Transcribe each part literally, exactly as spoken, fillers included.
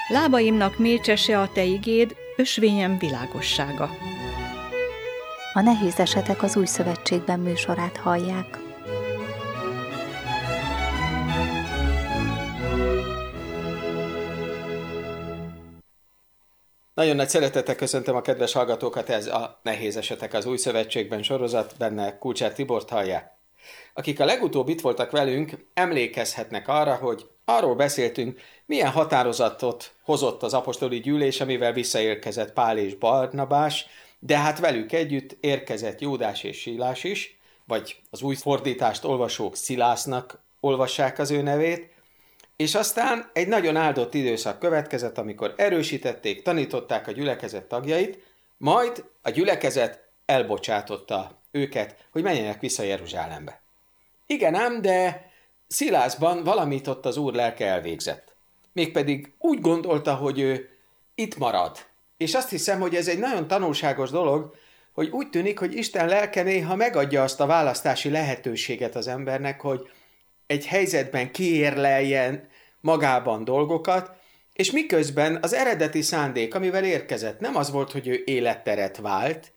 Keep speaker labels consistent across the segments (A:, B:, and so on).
A: Lábaimnak mécsese a te igéd, ösvényem világossága.
B: A Nehéz esetek az Új Szövetségben műsorát hallják.
C: Nagyon nagy szeretettel köszöntöm a kedves hallgatókat, ez a Nehéz esetek az Új Szövetségben sorozat, benne Kulcsár Tibort hallják. Akik a legutóbb itt voltak velünk, emlékezhetnek arra, hogy arról beszéltünk, milyen határozatot hozott az apostoli gyűlés, amivel visszaérkezett Pál és Barnabás, de hát velük együtt érkezett Júdás és Sílás is, vagy az új fordítást olvasók Szilásznak olvassák az ő nevét, és aztán egy nagyon áldott időszak következett, amikor erősítették, tanították a gyülekezet tagjait, majd a gyülekezet elbocsátotta őket, hogy menjenek vissza Jeruzsálembe. Igen ám, de Szilászban valamit ott az Úr lelke elvégzett. Mégpedig úgy gondolta, hogy ő itt marad. És azt hiszem, hogy ez egy nagyon tanulságos dolog, hogy úgy tűnik, hogy Isten lelke néha megadja azt a választási lehetőséget az embernek, hogy egy helyzetben kiérleljen magában dolgokat, és miközben az eredeti szándék, amivel érkezett, nem az volt, hogy ő életteret vált,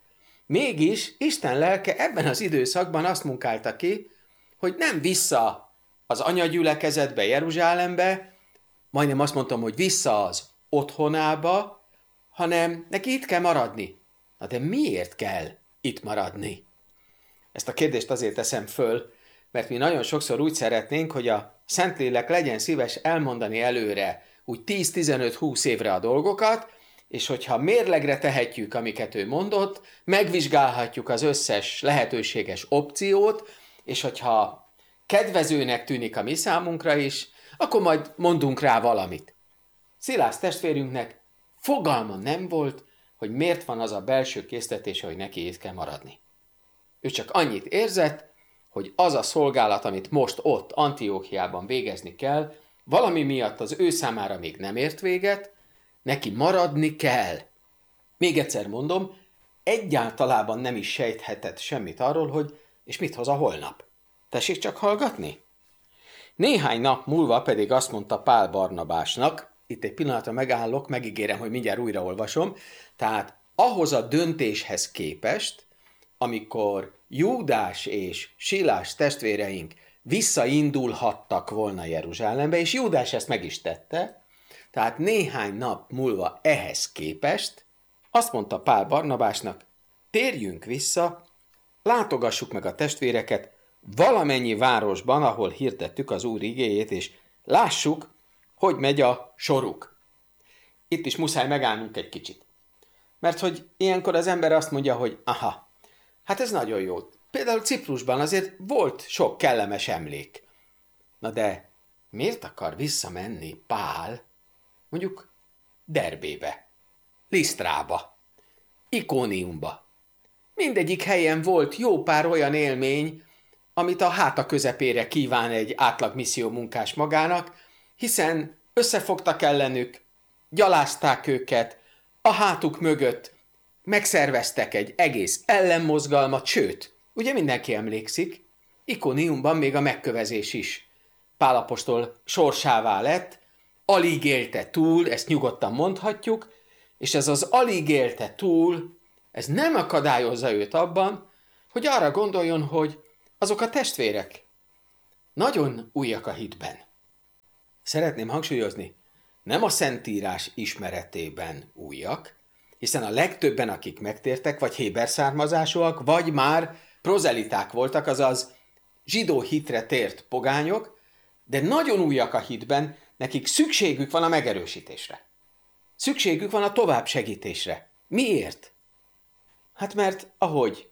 C: mégis Isten lelke ebben az időszakban azt munkálta ki, hogy nem vissza az anyagyülekezetbe, Jeruzsálembe, majdnem azt mondtam, hogy vissza az otthonába, hanem neki itt kell maradni. Na de miért kell itt maradni? Ezt a kérdést azért teszem föl, mert mi nagyon sokszor úgy szeretnénk, hogy a Szentlélek legyen szíves elmondani előre úgy tíz-tizenöt-húsz évre a dolgokat, és hogyha mérlegre tehetjük, amiket ő mondott, megvizsgálhatjuk az összes lehetőséges opciót, és hogyha kedvezőnek tűnik a mi számunkra is, akkor majd mondunk rá valamit. Szilász testvérünknek fogalma nem volt, hogy miért van az a belső késztetése, hogy neki itt kell maradni. Ő csak annyit érzett, hogy az a szolgálat, amit most ott, Antiókiában végezni kell, valami miatt az ő számára még nem ért véget, neki maradni kell. Még egyszer mondom, egyáltalában nem is sejthetett semmit arról, hogy és mit hoz a holnap. Tessék csak hallgatni? Néhány nap múlva pedig azt mondta Pál Barnabásnak, itt egy pillanatra megállok, megígérem, hogy mindjárt újraolvasom, tehát ahhoz a döntéshez képest, amikor Júdás és Sílás testvéreink visszaindulhattak volna Jeruzsálembe, és Júdás ezt meg is tette, tehát néhány nap múlva ehhez képest azt mondta Pál Barnabásnak, térjünk vissza, látogassuk meg a testvéreket valamennyi városban, ahol hirdettük az Úr igéjét, és lássuk, hogy megy a soruk. Itt is muszáj megállnunk egy kicsit. Mert hogy ilyenkor az ember azt mondja, hogy aha, hát ez nagyon jó. Például Ciprusban azért volt sok kellemes emlék. Na de miért akar visszamenni Pál mondjuk Derbébe, Lisztrába, Ikóniumba? Mindegyik helyen volt jó pár olyan élmény, amit a háta közepére kíván egy átlag misszió munkás magának, hiszen összefogtak ellenük, gyalázták őket, a hátuk mögött megszerveztek egy egész ellenmozgalmat, sőt, ugye mindenki emlékszik, Ikóniumban még a megkövezés is Pál apostol sorsává lett, alig élte túl, ezt nyugodtan mondhatjuk, és ez az alig élte túl, ez nem akadályozza őt abban, hogy arra gondoljon, hogy azok a testvérek nagyon újak a hitben. Szeretném hangsúlyozni, nem a Szentírás ismeretében újak, hiszen a legtöbben, akik megtértek, vagy héber származásúak, vagy már prozeliták voltak, azaz zsidó hitre tért pogányok, de nagyon újak a hitben, nekik szükségük van a megerősítésre. Szükségük van a továbbsegítésre. Miért? Hát mert ahogy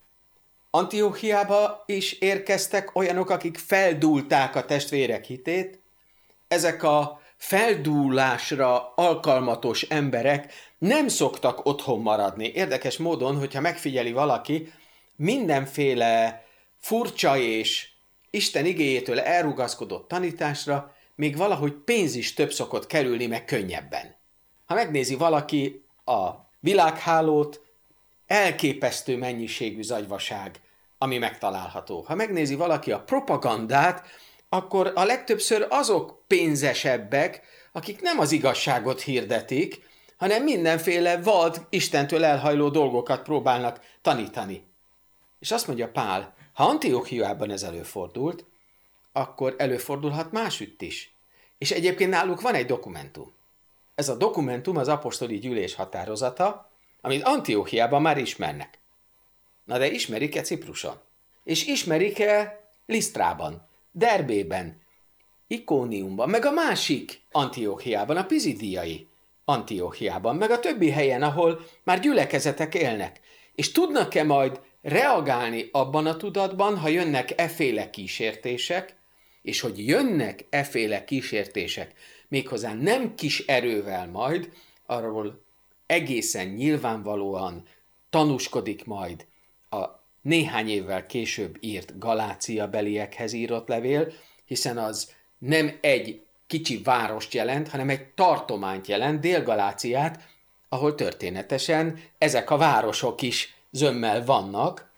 C: Antiókiába is érkeztek olyanok, akik feldúlták a testvérek hitét, ezek a feldúlásra alkalmatos emberek nem szoktak otthon maradni. Érdekes módon, hogyha megfigyeli valaki, mindenféle furcsa és Isten igéjétől elrugaszkodott tanításra még valahogy pénz is több szokott kerülni, meg könnyebben. Ha megnézi valaki a világhálót, elképesztő mennyiségű zagyvaság, ami megtalálható. Ha megnézi valaki a propagandát, akkor a legtöbbször azok pénzesebbek, akik nem az igazságot hirdetik, hanem mindenféle vad, Istentől elhajló dolgokat próbálnak tanítani. És azt mondja Pál, ha Antiochiában ez előfordult, akkor előfordulhat másütt is. És egyébként náluk van egy dokumentum. Ez a dokumentum az apostoli gyűlés határozata, amit Antiochiában már ismernek. Na de ismerik-e Cipruson? És ismerik-e Lisztrában, Derbében, Ikóniumban, meg a másik Antiochiában, a pizidiai Antiochiában, meg a többi helyen, ahol már gyülekezetek élnek. És tudnak-e majd reagálni abban a tudatban, ha jönnek efféle kísértések, és hogy jönnek efféle kísértések, méghozzá nem kis erővel majd, arról egészen nyilvánvalóan tanúskodik majd a néhány évvel később írt Galácia beliekhez írott levél, hiszen az nem egy kicsi várost jelent, hanem egy tartományt jelent, Dél-Galáciát, ahol történetesen ezek a városok is zömmel vannak,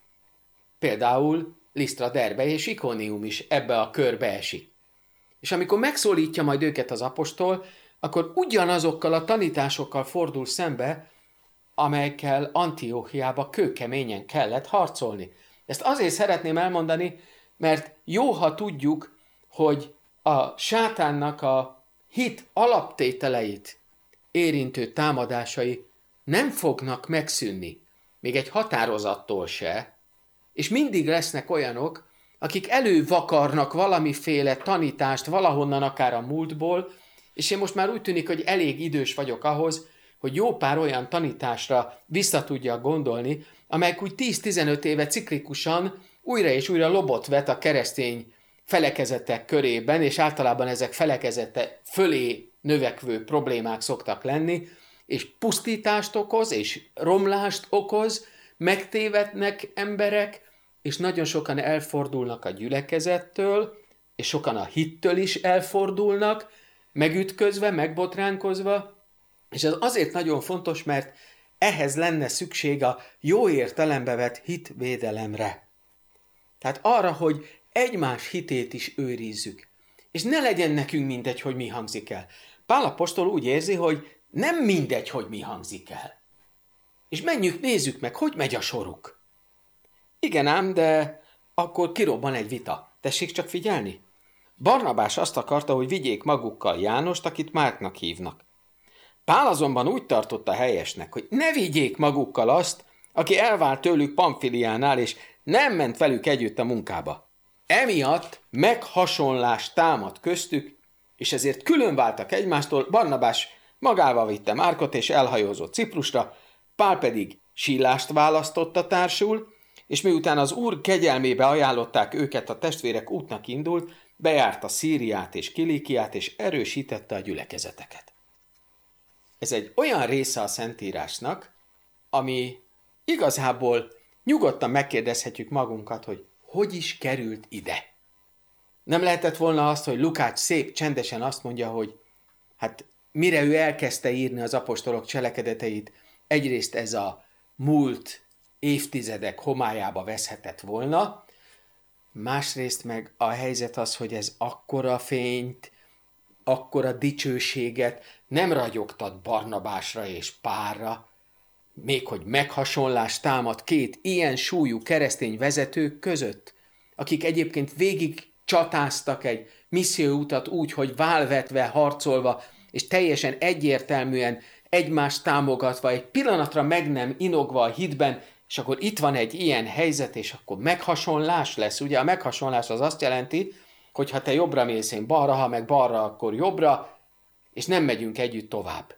C: például Lisztra, Derbe és Ikonium is ebbe a körbe esik. És amikor megszólítja majd őket az apostol, akkor ugyanazokkal a tanításokkal fordul szembe, amelyekkel Antiochiába kőkeményen kellett harcolni. Ezt azért szeretném elmondani, mert jó, ha tudjuk, hogy a sátánnak a hit alaptételeit érintő támadásai nem fognak megszűnni, még egy határozattól se, és mindig lesznek olyanok, akik elővakarnak valamiféle tanítást valahonnan, akár a múltból, és én most már úgy tűnik, hogy elég idős vagyok ahhoz, hogy jó pár olyan tanításra vissza tudjak gondolni, amelyek úgy tíz-tizenöt éve ciklikusan újra és újra lobot vet a keresztény felekezetek körében, és általában ezek felekezete fölé növekvő problémák szoktak lenni, és pusztítást okoz, és romlást okoz, megtévednek emberek, és nagyon sokan elfordulnak a gyülekezettől, és sokan a hittől is elfordulnak, megütközve, megbotránkozva, és ez azért nagyon fontos, mert ehhez lenne szükség a jó értelembe vett hitvédelemre. Tehát arra, hogy egymás hitét is őrizzük. És ne legyen nekünk mindegy, hogy mi hangzik el. Pál apostol úgy érzi, hogy nem mindegy, hogy mi hangzik el. És menjünk, nézzük meg, hogy megy a soruk. Igen ám, de akkor kirobban egy vita. Tessék csak figyelni. Barnabás azt akarta, hogy vigyék magukkal Jánost, akit Márknak hívnak. Pál azonban úgy tartotta helyesnek, hogy ne vigyék magukkal azt, aki elvált tőlük Pamfiliánál, és nem ment velük együtt a munkába. Emiatt meghasonlás támad köztük, és ezért külön váltak egymástól, Barnabás magával vitte Márkot, és elhajózott Ciprusra, Pál pedig Sillást választotta társul, és miután az Úr kegyelmébe ajánlották őket, a testvérek útnak indult, bejárta Szíriát és Kilikiát, és erősítette a gyülekezeteket. Ez egy olyan része a Szentírásnak, ami igazából nyugodtan megkérdezhetjük magunkat, hogy hogy is került ide. Nem lehetett volna azt, hogy Lukács szép csendesen azt mondja, hogy hát mire ő elkezdte írni az apostolok cselekedeteit, egyrészt ez a múlt évtizedek homályába veszhetett volna, másrészt meg a helyzet az, hogy ez akkora fényt, akkora dicsőséget nem ragyogtat Barnabásra és Pálra, még hogy meghasonlás támad két ilyen súlyú keresztény vezetők között, akik egyébként végig csatáztak egy misszióutat úgy, hogy válvetve, harcolva, és teljesen egyértelműen egymást támogatva, egy pillanatra meg nem inogva a hitben, és akkor itt van egy ilyen helyzet, és akkor meghasonlás lesz. Ugye a meghasonlás az azt jelenti, hogy ha te jobbra mész, én balra, ha meg balra, akkor jobbra, és nem megyünk együtt tovább.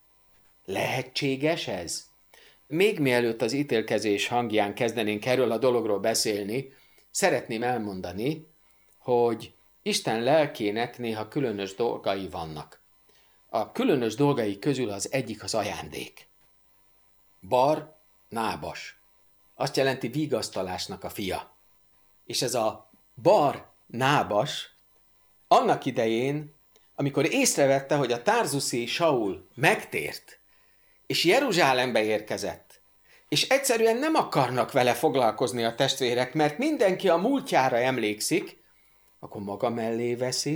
C: Lehetséges ez? Még mielőtt az ítélkezés hangján kezdenénk erről a dologról beszélni, szeretném elmondani, hogy Isten lelkének néha különös dolgai vannak. A különös dolgai közül az egyik az ajándék. Bar Nábas. Azt jelenti vigasztalásnak a fia. És ez a Bar Nábas annak idején, amikor észrevette, hogy a tárzuszi Saul megtért, és Jeruzsálembe érkezett, és egyszerűen nem akarnak vele foglalkozni a testvérek, mert mindenki a múltjára emlékszik, akkor maga mellé veszi,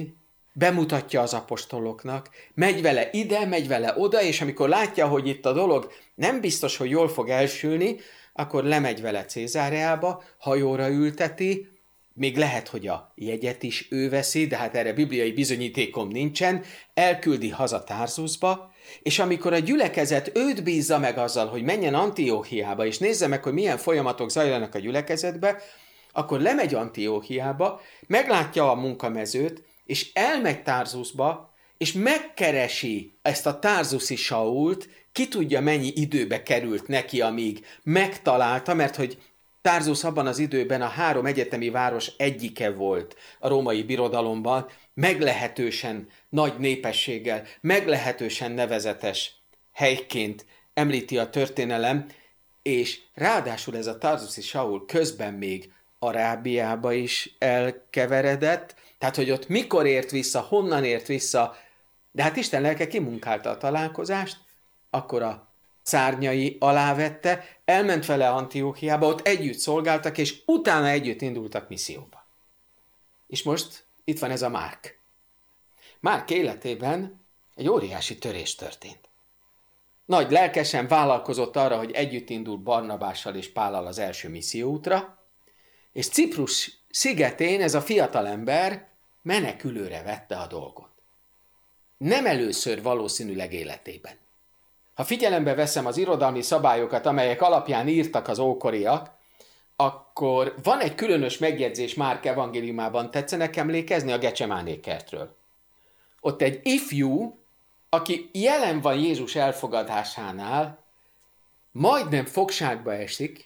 C: bemutatja az apostoloknak, megy vele ide, megy vele oda, és amikor látja, hogy itt a dolog nem biztos, hogy jól fog elsülni, akkor lemegy vele Cézáreába, hajóra ülteti, még lehet, hogy a jegyet is ő veszi, de hát erre bibliai bizonyítékom nincsen, elküldi haza Tarzuszba, és amikor a gyülekezet őt bízza meg azzal, hogy menjen Antióchiába, és nézze meg, hogy milyen folyamatok zajlanak a gyülekezetbe, akkor lemegy Antióchiába, meglátja a munkamezőt, és elmegy Tarzuszba, és megkeresi ezt a tarzuszi Sault, ki tudja mennyi időbe került neki, amíg megtalálta, mert hogy Tarzusz abban az időben a három egyetemi város egyike volt a római birodalomban, meglehetősen nagy népességgel, meglehetősen nevezetes helyként említi a történelem, és ráadásul ez a tarzuszi Saul közben még Arábiába is elkeveredett, tehát hogy ott mikor ért vissza, honnan ért vissza, de hát Isten lelke kimunkálta a találkozást, akkor a szárnyai alávette, elment vele Antióchiába, ott együtt szolgáltak, és utána együtt indultak misszióba. És most itt van ez a Márk. Márk életében egy óriási törés történt. Nagy lelkesen vállalkozott arra, hogy együtt indul Barnabással és Pállal az első misszióútra, és Ciprus szigetén ez a fiatalember menekülőre vette a dolgot. Nem először valószínűleg életében. Ha figyelembe veszem az irodalmi szabályokat, amelyek alapján írtak az ókoriak, akkor van egy különös megjegyzés Márk evangéliumában, tetszenek emlékezni a Gecsemáné kertről. Ott egy ifjú, aki jelen van Jézus elfogadásánál, majdnem fogságba esik,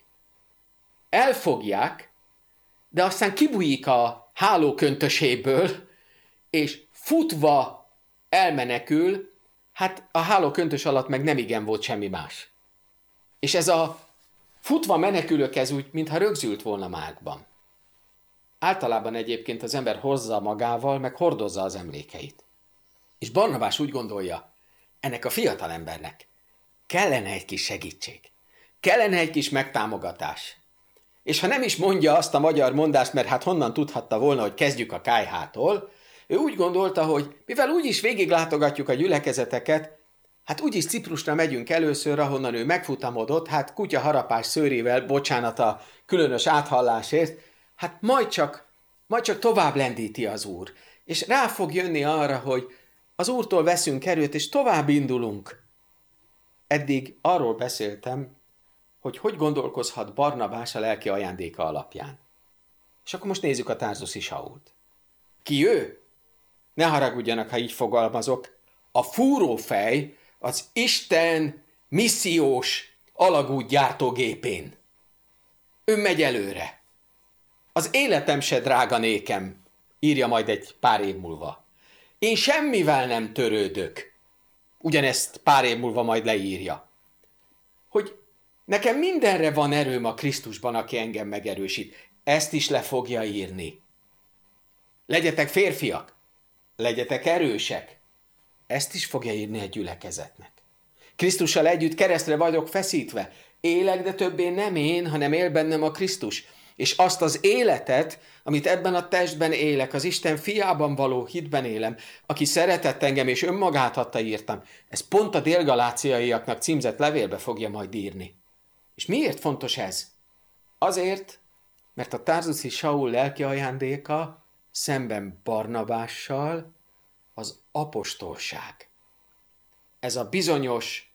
C: elfogják, de aztán kibújik a hálóköntöséből, és futva elmenekül, hát a hálóköntös alatt meg nem igen volt semmi más. És ez a futva menekülök ez úgy, mintha rögzült volna Márkban. Általában egyébként az ember hozza magával, meg hordozza az emlékeit. És Barnabás úgy gondolja, ennek a fiatal embernek kellene egy kis segítség, kellene egy kis megtámogatás. És ha nem is mondja azt a magyar mondást, mert hát honnan tudhatta volna, hogy kezdjük a kályhától, ő úgy gondolta, hogy mivel úgyis végiglátogatjuk a gyülekezeteket, hát úgyis Ciprusra megyünk először, ahonnan ő megfutamodott, hát kutya harapás szőrével, bocsánat a különös áthallásért, hát majd csak, majd csak tovább lendíti az Úr. És rá fog jönni arra, hogy az Úrtól veszünk erőt, és tovább indulunk. Eddig arról beszéltem, hogy hogy gondolkozhat Barnabás a lelki ajándéka alapján. És akkor most nézzük a tarzuszi Sault. Ki ő? Ne haragudjanak, ha így fogalmazok. A fúrófej az Isten missziós alagút gyártógépén. Ő megy előre. Az életem se drága nékem, írja majd egy pár év múlva. Én semmivel nem törődök. Ugyanezt pár év múlva majd leírja. Hogy nekem mindenre van erőm a Krisztusban, aki engem megerősít. Ezt is le fogja írni. Legyetek férfiak, legyetek erősek. Ezt is fogja írni egy gyülekezetnek. Krisztussal együtt keresztre vagyok feszítve. Élek, de többé nem én, hanem él bennem a Krisztus. És azt az életet, amit ebben a testben élek, az Isten fiában való hitben élem, aki szeretett engem és önmagát adta, írtam. Ez pont a délgaláciaiaknak címzett levélbe fogja majd írni. És miért fontos ez? Azért, mert a tarzuszi Saul lelki ajándéka szemben Barnabással az apostolság. Ez a bizonyos,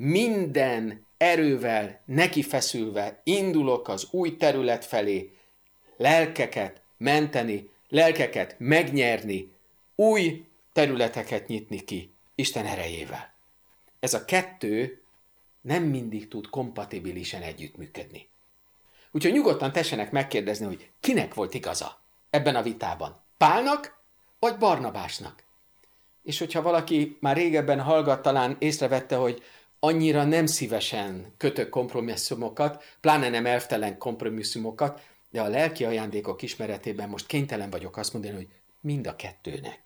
C: minden erővel nekifeszülve indulok az új terület felé, lelkeket menteni, lelkeket megnyerni, új területeket nyitni ki Isten erejével. Ez a kettő nem mindig tud kompatibilisen együttműködni. Úgyhogy nyugodtan tessenek megkérdezni, hogy kinek volt igaza ebben a vitában. Pálnak vagy Barnabásnak? És hogyha valaki már régebben hallgat, talán észrevette, hogy annyira nem szívesen kötök kompromisszumokat, pláne nem elvtelen kompromisszumokat, de a lelki ajándékok ismeretében most kénytelen vagyok azt mondani, hogy mind a kettőnek.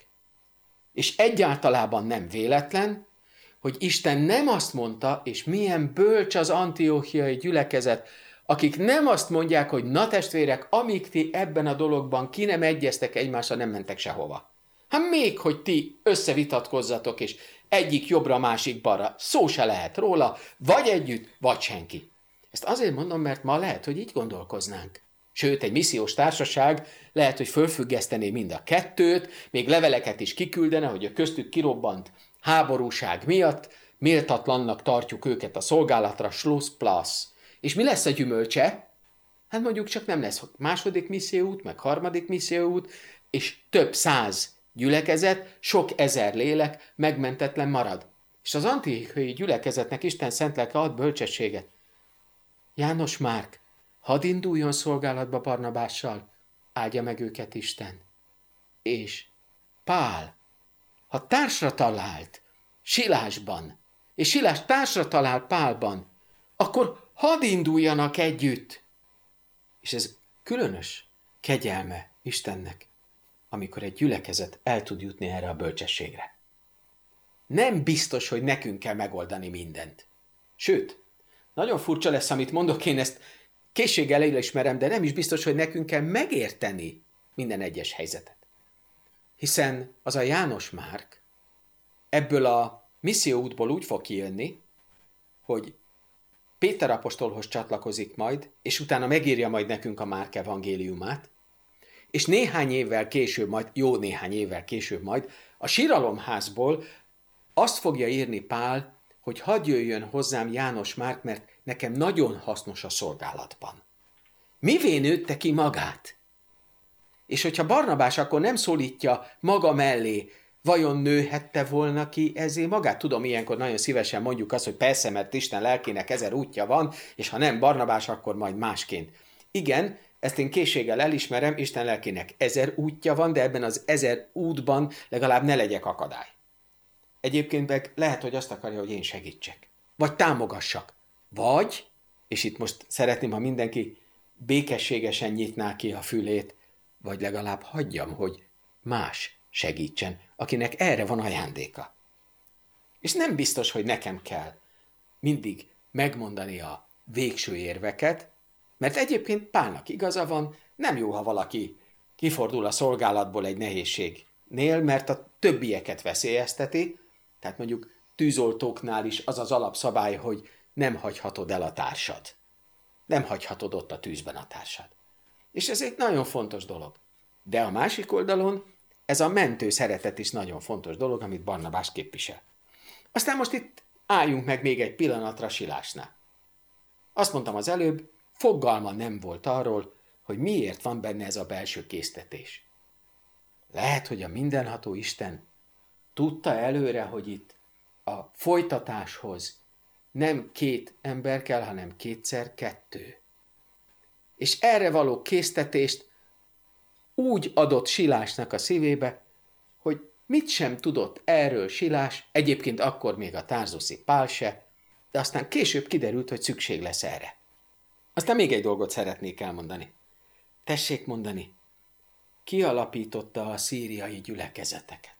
C: És egyáltalában nem véletlen, hogy Isten nem azt mondta, és milyen bölcs az antióchiai gyülekezet, akik nem azt mondják, hogy na testvérek, amíg ti ebben a dologban ki nem egyeztek egymással, nem mentek sehova. Hát még, hogy ti összevitatkozzatok, és egyik jobbra, másik balra, szó se lehet róla, vagy együtt, vagy senki. Ezt azért mondom, mert ma lehet, hogy így gondolkoznánk. Sőt, egy missziós társaság lehet, hogy fölfüggesztené mind a kettőt, még leveleket is kiküldene, hogy a köztük kirobbant háborúság miatt méltatlannak tartjuk őket a szolgálatra, Schluss, Plus. És mi lesz a gyümölcse? Hát mondjuk csak nem lesz második misszióút, meg harmadik misszióút, és több száz gyülekezet, sok ezer lélek megmentetlen marad. És az antikai gyülekezetnek Isten szent lelke ad bölcsességet. János Márk, hadd induljon szolgálatba Barnabással, áldja meg őket Isten. És Pál, ha társra talált Silásban, és Silás társra talál Pálban, akkor hadd induljanak együtt. És ez különös kegyelme Istennek, amikor egy gyülekezet el tud jutni erre a bölcsességre. Nem biztos, hogy nekünk kell megoldani mindent. Sőt, nagyon furcsa lesz, amit mondok, én ezt készséggel elismerem, de nem is biztos, hogy nekünk kell megérteni minden egyes helyzetet. Hiszen az a János Márk ebből a misszióútból úgy fog kijönni, hogy Péter apostolhoz csatlakozik majd, és utána megírja majd nekünk a Márk evangéliumát, és néhány évvel később majd, jó néhány évvel később majd, a síralomházból azt fogja írni Pál, hogy hadd jöjjön hozzám János Márk, mert nekem nagyon hasznos a szolgálatban. Mivé nőtte ki magát? És hogyha Barnabás akkor nem szólítja maga mellé, vajon nőhette volna ki ezé magát? Tudom, ilyenkor nagyon szívesen mondjuk azt, hogy persze, mert Isten lelkének ezer útja van, és ha nem Barnabás, akkor majd másként. Igen, ezt én készséggel elismerem, Isten lelkének ezer útja van, de ebben az ezer útban legalább ne legyek akadály. Egyébként meg lehet, hogy azt akarja, hogy én segítsek. Vagy támogassak. Vagy, és itt most szeretném, ha mindenki békességesen nyitná ki a fülét, vagy legalább hagyjam, hogy más segítsen, akinek erre van ajándéka. És nem biztos, hogy nekem kell mindig megmondani a végső érveket, mert egyébként Pálnak igaza van, nem jó, ha valaki kifordul a szolgálatból egy nehézségnél, mert a többieket veszélyezteti, tehát mondjuk tűzoltóknál is az az alapszabály, hogy nem hagyhatod el a társad. Nem hagyhatod ott a tűzben a társad. És ez egy nagyon fontos dolog. De a másik oldalon ez a mentő szeretet is nagyon fontos dolog, amit Barnabás képvisel. Aztán most itt álljunk meg még egy pillanatra Silásnál. Azt mondtam az előbb, fogalma nem volt arról, hogy miért van benne ez a belső késztetés. Lehet, hogy a mindenható Isten tudta előre, hogy itt a folytatáshoz nem két ember kell, hanem kétszer kettő. És erre való késztetést úgy adott Silásnak a szívébe, hogy mit sem tudott erről Silás, egyébként akkor még a tárzuszi Pál se, de aztán később kiderült, hogy szükség lesz erre. Aztán még egy dolgot szeretnék elmondani. Tessék mondani, ki alapította a szíriai gyülekezeteket?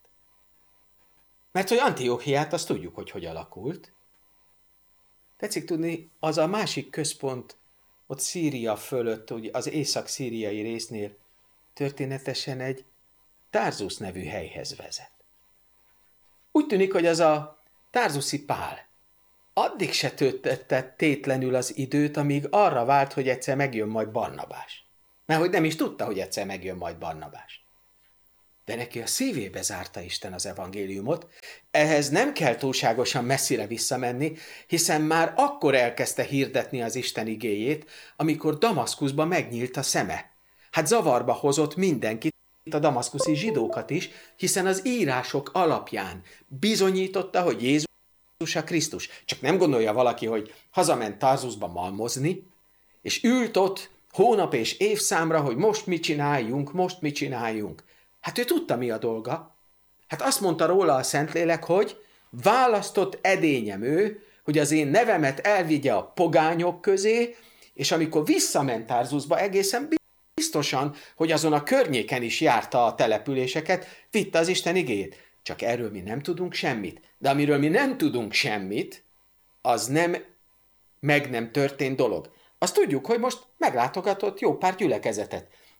C: Mert hogy Antiochiát azt tudjuk, hogy hogy alakult. Tetszik tudni, az a másik központ ott Szíria fölött, ugye az észak-szíriai résznél történetesen egy Tarzus nevű helyhez vezet. Úgy tűnik, hogy az a tárzuszi Pál addig se töltette tétlenül az időt, amíg arra vált, hogy egyszer megjön majd Barnabás. Mert hogy nem is tudta, hogy egyszer megjön majd Barnabás. De neki a szívébe zárta Isten az evangéliumot, ehhez nem kell túlságosan messzire visszamenni, hiszen már akkor elkezdte hirdetni az Isten igéjét, amikor Damaszkuszban megnyílt a szeme. Hát zavarba hozott mindenkit, a damaszkuszi zsidókat is, hiszen az írások alapján bizonyította, hogy Jézus a Krisztus. Csak nem gondolja valaki, hogy hazament Tarzusba malmozni, és ült ott hónap és évszámra, hogy most mit csináljunk, most mit csináljunk. Hát ő tudta, mi a dolga. Hát azt mondta róla a Szentlélek, hogy választott edényem ő, hogy az én nevemet elvigye a pogányok közé, és amikor visszament Tarzusba, egészen biztosan, hogy azon a környéken is járta a településeket, vitte az Isten igéjét. Csak erről mi nem tudunk semmit. De amiről mi nem tudunk semmit, az nem meg nem történt dolog. Azt tudjuk, hogy most meglátogatott jó pár gyülekezetet.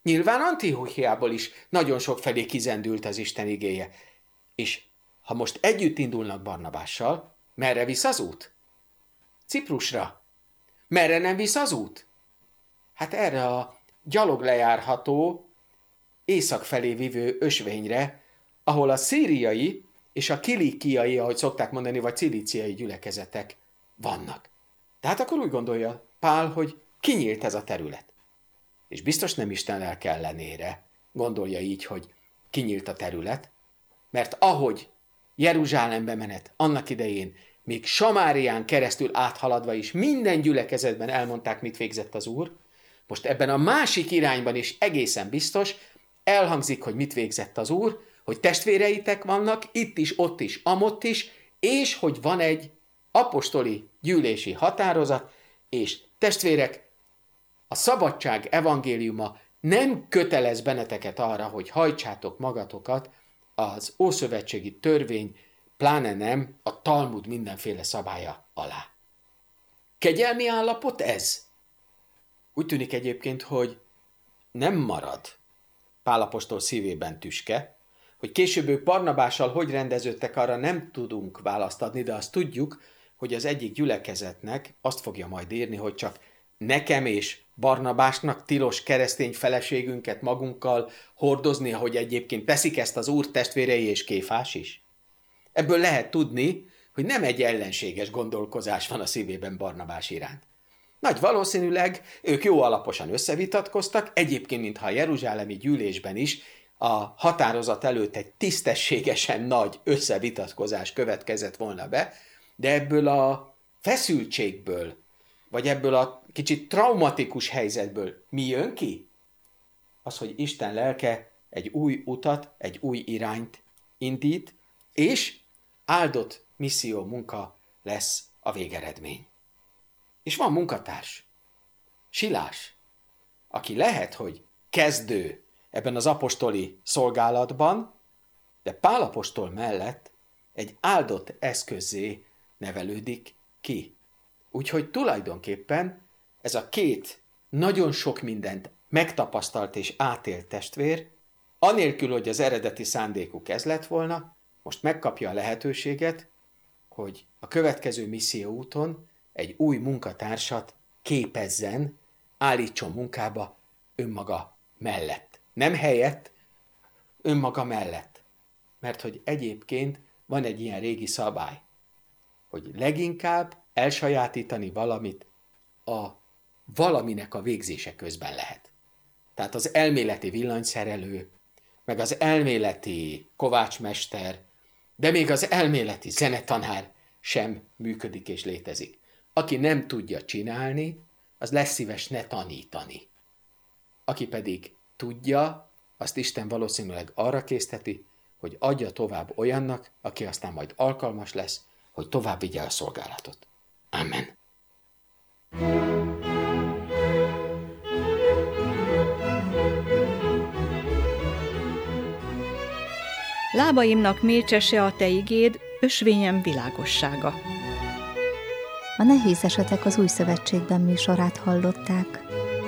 C: Nyilván Antiochiából is nagyon sok felé kizendült az Isten igéje. És ha most együtt indulnak Barnabással, merre visz az út? Ciprusra. Merre nem visz az út? Hát erre a gyalog lejárható, észak felé vívő ösvényre, ahol a szíriai és a kilikiai, ahogy szokták mondani, vagy cilíciai gyülekezetek vannak. Tehát akkor úgy gondolja Pál, hogy kinyílt ez a terület. És biztos nem Isten lelke ellenére gondolja így, hogy kinyílt a terület, mert ahogy Jeruzsálembe menet annak idején, még Samárián keresztül áthaladva is minden gyülekezetben elmondták, mit végzett az Úr, most ebben a másik irányban is egészen biztos elhangzik, hogy mit végzett az Úr, hogy testvéreitek vannak itt is, ott is, amott is, és hogy van egy apostoli gyűlési határozat, és testvérek, a szabadság evangéliuma nem kötelez benneteket arra, hogy hajtsátok magatokat az ószövetségi törvény, pláne nem a Talmud mindenféle szabálya alá. Kegyelmi állapot ez? Úgy tűnik egyébként, hogy nem marad Pál apostol szívében tüske, hogy később ők Barnabással hogy rendeződtek, arra nem tudunk választ adni, de azt tudjuk, hogy az egyik gyülekezetnek azt fogja majd írni, hogy csak nekem és Barnabásnak tilos keresztény feleségünket magunkkal hordozni, ahogy egyébként teszik ezt az Úr testvérei és Kéfás is. Ebből lehet tudni, hogy nem egy ellenséges gondolkozás van a szívében Barnabás iránt. Nagy valószínűleg ők jó alaposan összevitatkoztak, egyébként mintha a jeruzsálemi gyűlésben is a határozat előtt egy tisztességesen nagy összevitatkozás következett volna be, de ebből a feszültségből, vagy ebből a kicsit traumatikus helyzetből mi jön ki? Az, hogy Isten lelke egy új utat, egy új irányt indít, és áldott misszió munka lesz a végeredmény. És van munkatárs, Silás, aki lehet, hogy kezdő ebben az apostoli szolgálatban, de Pál apostol mellett egy áldott eszközzé nevelődik ki. Úgyhogy tulajdonképpen ez a két nagyon sok mindent megtapasztalt és átélt testvér, anélkül, hogy az eredeti szándékuk ez lett volna, most megkapja a lehetőséget, hogy a következő misszióúton egy új munkatársat képezzen, állítson munkába önmaga mellett. Nem helyett, önmaga mellett. Mert hogy egyébként van egy ilyen régi szabály, hogy leginkább elsajátítani valamit a valaminek a végzése közben lehet. Tehát az elméleti villanyszerelő, meg az elméleti kovácsmester, de még az elméleti zenetanár sem működik és létezik. Aki nem tudja csinálni, az lesz szíves ne tanítani. Aki pedig tudja, azt Isten valószínűleg arra készteti, hogy adja tovább olyannak, aki aztán majd alkalmas lesz, hogy tovább vigye a szolgálatot. Amen.
A: Lábaimnak mécsese a te igéd, ösvényem világossága.
B: A Nehéz esetek az Új Szövetségben műsorát hallották.